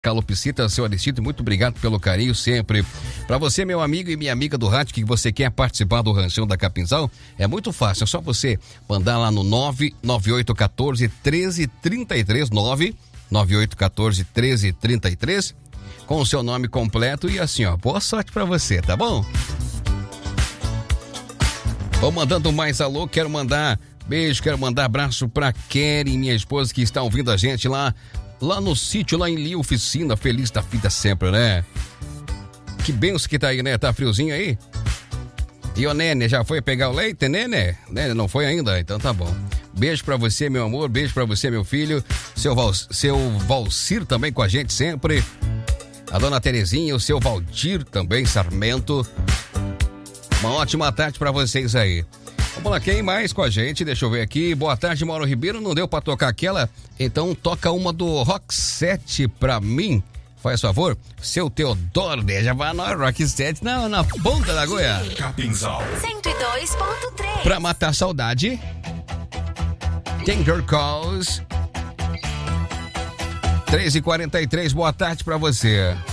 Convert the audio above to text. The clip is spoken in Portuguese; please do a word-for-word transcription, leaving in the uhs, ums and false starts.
Calopsita, seu Aristide, muito obrigado pelo carinho sempre. Para você, meu amigo e minha amiga do rádio, que você quer participar do Ranchão da Capinzal, é muito fácil, é só você mandar lá no nove nove oito um quatro, um três três três, nove nove oito um quatro, um três três três, com o seu nome completo e assim, ó, boa sorte para você, tá bom? Vou mandando mais alô, quero mandar beijo, quero mandar abraço pra Kelly, minha esposa, que está ouvindo a gente lá Lá no sítio, lá em Lia Oficina, feliz da vida sempre, né? Que benção que tá aí, né? Tá friozinho aí? E o Nene, já foi pegar o leite, Nene? Nene, não foi ainda? Então tá bom. Beijo pra você, meu amor, beijo pra você, meu filho. Seu, Val, seu Valcir também com a gente sempre. A dona Terezinha, o seu Valdir também, Sarmento. Uma ótima tarde pra vocês aí. Vamos lá, quem mais com a gente? Deixa eu ver aqui. Boa tarde, Mauro Ribeiro. Não deu pra tocar aquela? Então toca uma do Rock sete pra mim. Faz favor. Seu Teodoro, deixa pra nós. Rock sete na, na ponta da Goiás. Capinzal cento e dois ponto três. Pra matar a saudade. Danger Calls. três e quarenta e três. Boa tarde pra você.